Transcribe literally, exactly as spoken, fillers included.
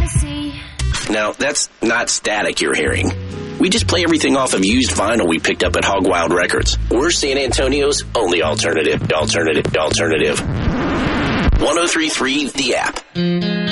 see. Now, that's not static you're hearing. We just play everything off of used vinyl we picked up at Hog Wild Records. We're San Antonio's only alternative, alternative, alternative. one oh three point three The App.